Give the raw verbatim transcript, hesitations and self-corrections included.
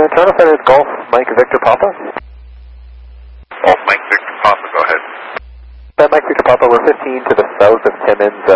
Toronto Center Golf Mike Victor Papa. Golf Mike Victor Papa, go ahead. Uh, Mike Victor Papa, we're fifteen to the south of Timmins. Uh,